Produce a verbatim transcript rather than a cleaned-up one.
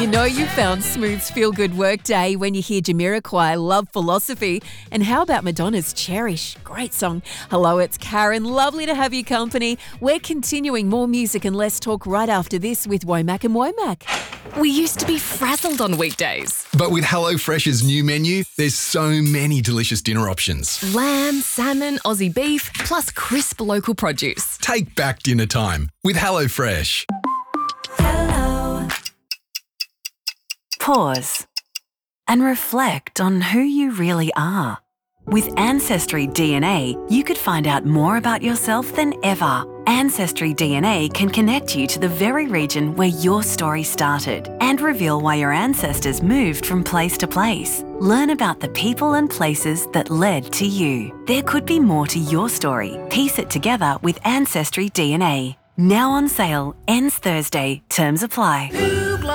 You know you found Smooth's feel-good workday when you hear Jamiroquai Love Philosophy. And how about Madonna's Cherish? Great song. Hello, it's Karen. Lovely to have you company. We're continuing more music and less talk right after this with Womack and Womack. We used to be frazzled on weekdays. But with HelloFresh's new menu, there's so many delicious dinner options. Lamb, salmon, Aussie beef, plus crisp local produce. Take back dinner time with HelloFresh. Hello. Pause and reflect on who you really are. With Ancestry D N A, you could find out more about yourself than ever. Ancestry D N A can connect you to the very region where your story started and reveal why your ancestors moved from place to place. Learn about the people and places that led to you. There could be more to your story. Piece it together with Ancestry D N A. Now on sale, ends Thursday. Terms apply.